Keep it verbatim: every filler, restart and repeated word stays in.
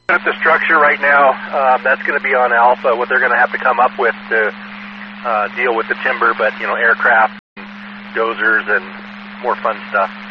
At the structure right now, uh, that's going to be on Alpha, what they're going to have to come up with to uh, deal with the timber, but, you know, aircraft, and dozers, and more fun stuff.